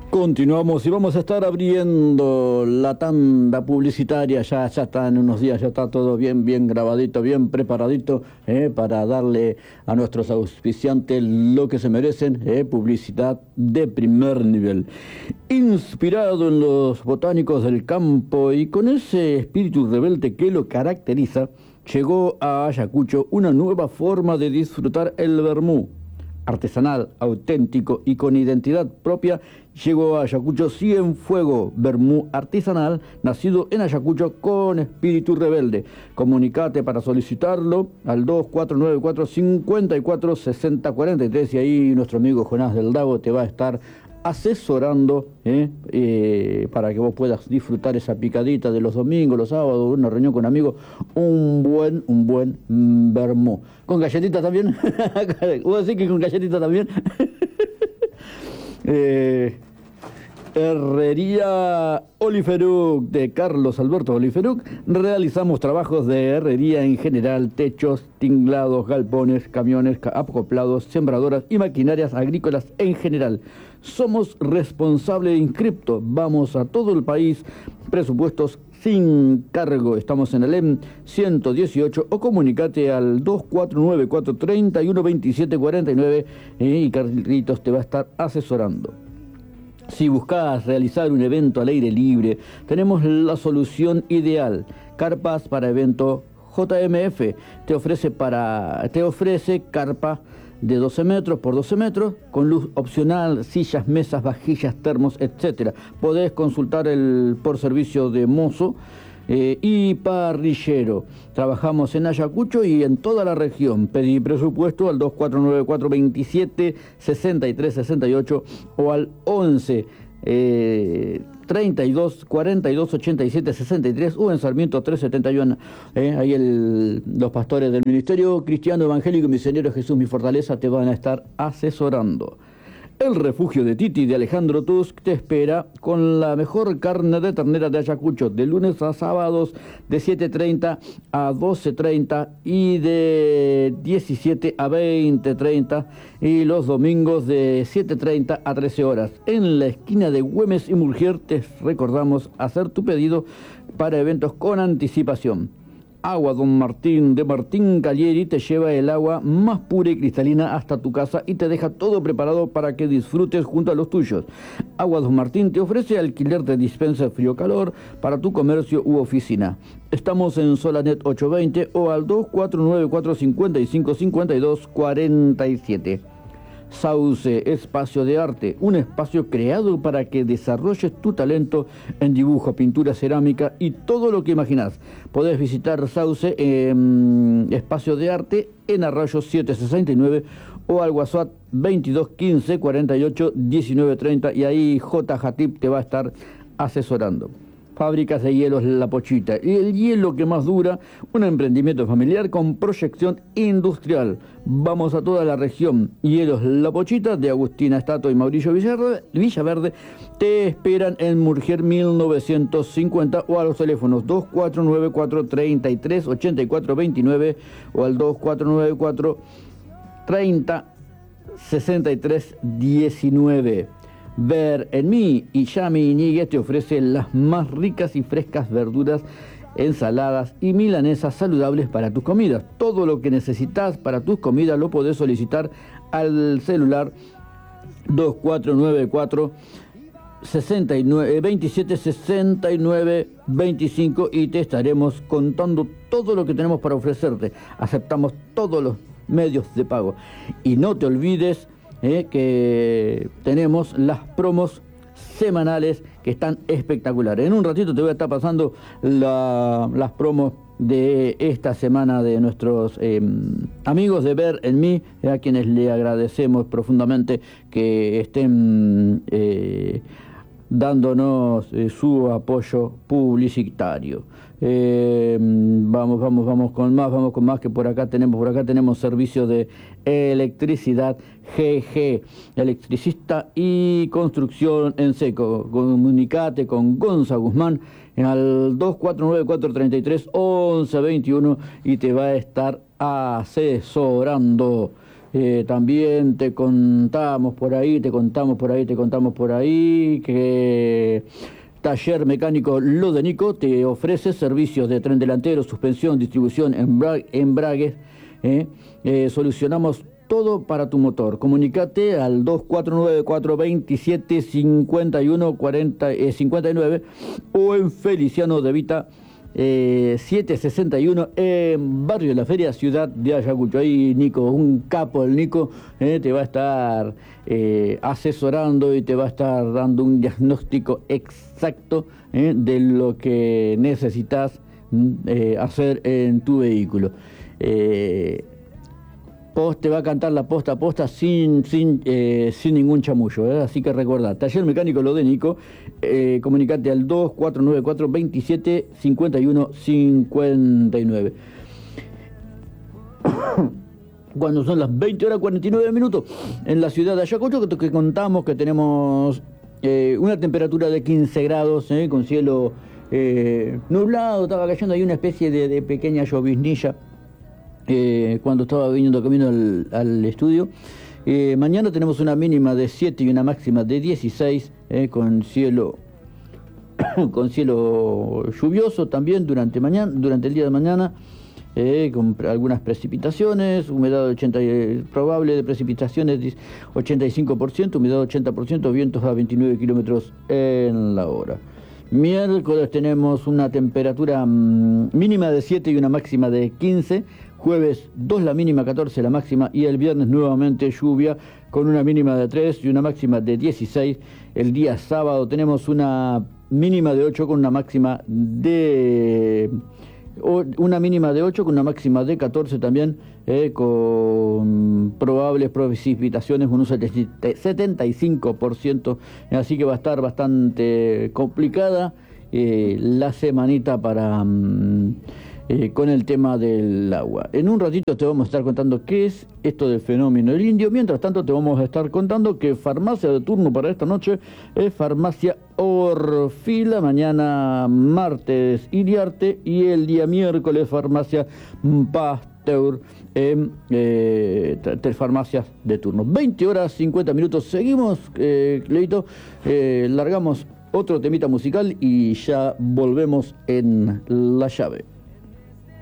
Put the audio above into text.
Continuamos y vamos a estar abriendo la tanda publicitaria. Ya está en unos días, ya está todo bien grabadito, bien preparadito, para darle a nuestros auspiciantes lo que se merecen, publicidad de primer nivel. Inspirado en los botánicos del campo y con ese espíritu rebelde que lo caracteriza, llegó a Ayacucho una nueva forma de disfrutar el vermú. Artesanal, auténtico y con identidad propia, llegó a Ayacucho Cienfuegos, vermú artesanal, nacido en Ayacucho con espíritu rebelde. Comunicate para solicitarlo al 2494-546043 y ahí nuestro amigo Jonás del Dago te va a estar asesorando para que vos puedas disfrutar esa picadita de los domingos, los sábados, una reunión con amigos, un buen vermú. ¿Con galletita también? ¿Vos decís que con galletita también? Herrería Oliferuc de Carlos Alberto Oliferuc. Realizamos trabajos de herrería en general, techos, tinglados, galpones, camiones, acoplados, sembradoras y maquinarias agrícolas en general. Somos responsable de inscripto, vamos a todo el país, presupuestos sin cargo. Estamos en el EM 118 o comunicate al 2494-312749 y Carlitos te va a estar asesorando. Si buscas realizar un evento al aire libre, tenemos la solución ideal. Carpas para evento JMF. Te ofrece carpa de 12 metros por 12 metros, con luz opcional, sillas, mesas, vajillas, termos, etc. Podés consultar por servicio de mozo y parrillero. Trabajamos en Ayacucho y en toda la región. Pedí presupuesto al 2494-27-6368 o al 11 32 42 87 63 o en Sarmiento 371. Ahí los pastores del Ministerio Cristiano Evangélico y Misionero Jesús Mi Fortaleza te van a estar asesorando. El refugio de Titi de Alejandro Tusk te espera con la mejor carne de ternera de Ayacucho, de lunes a sábados de 7:30 a 12:30 y de 17 a 20:30 y los domingos de 7:30 a 13 horas. En la esquina de Güemes y Murgier te recordamos hacer tu pedido para eventos con anticipación. Agua Don Martín de Martín Calieri te lleva el agua más pura y cristalina hasta tu casa y te deja todo preparado para que disfrutes junto a los tuyos. Agua Don Martín te ofrece alquiler de dispensa frío-calor para tu comercio u oficina. Estamos en Solanet 820 o al 2494-555247. Sauce, espacio de arte, un espacio creado para que desarrolles tu talento en dibujo, pintura, cerámica y todo lo que imaginás. Podés visitar Sauce, espacio de arte, en Arroyo 769 o al WhatsApp 2215 48 1930 y ahí J. Jatip te va a estar asesorando. Fábricas de hielos La Pochita, y el hielo que más dura, un emprendimiento familiar con proyección industrial. Vamos a toda la región. Hielos La Pochita de Agustina Estato y Mauricio Villaverde te esperan en Murgier 1950 o a los teléfonos 2494 33 84 29 o al 2494 30 63 19. Ver en mí y Yami Iñiguez te ofrece las más ricas y frescas verduras, ensaladas y milanesas saludables para tus comidas. Todo lo que necesitas para tus comidas lo podés solicitar al celular 2494 27 69 25 y te estaremos contando todo lo que tenemos para ofrecerte. Aceptamos todos los medios de pago. Y no te olvides que tenemos las promos semanales que están espectaculares. En un ratito te voy a estar pasando las promos de esta semana de nuestros amigos de Ver en Mí, a quienes le agradecemos profundamente que estén dándonos su apoyo publicitario. Vamos con más, que por acá tenemos servicio de electricidad GG, electricista y construcción en seco. Comunicate con Gonza Guzmán al 2494-33-1121 y te va a estar asesorando. También te contamos por ahí que Taller Mecánico Lo de Nico te ofrece servicios de tren delantero, suspensión, distribución, embragues. Solucionamos todo para tu motor. Comunicate al 2494-2751-59 o en Feliciano de Vita 761 en Barrio de la Feria, ciudad de Ayacucho. Ahí Nico, un capo el Nico, te va a estar asesorando y te va a estar dando un diagnóstico exacto de lo que necesitas hacer en tu vehículo. Te va a cantar la posta a posta sin ningún chamullo, así que recuerda, Taller Mecánico Lo de Nico, comunicate al 2494-2751-59. Cuando son las 20:49 en la ciudad de Ayacucho, que contamos que tenemos una temperatura de 15 grados, con cielo nublado, estaba cayendo ahí una especie de pequeña lloviznilla cuando estaba viniendo camino al estudio. Mañana tenemos una mínima de 7 y una máxima de 16, con cielo lluvioso también durante el día de mañana, con algunas precipitaciones, humedad probable de precipitaciones 85%, humedad 80%, vientos a 29 kilómetros en la hora. Miércoles tenemos una temperatura mínima de 7 y una máxima de 15. Jueves 2 la mínima, 14 la máxima, y el viernes nuevamente lluvia con una mínima de 3 y una máxima de 16. El día sábado tenemos una mínima de 8 con una máxima de 8 con una máxima de 14 también, con probables precipitaciones con un 75%, así que va a estar bastante complicada la semanita para con el tema del agua. En un ratito te vamos a estar contando qué es esto del fenómeno del indio. Mientras tanto te vamos a estar contando que farmacia de turno para esta noche es Farmacia Orfila, mañana martes Iriarte y el día miércoles Farmacia Pasteur, farmacias de turno. 20:50. Seguimos, Cleito, largamos otro temita musical y ya volvemos en La Llave.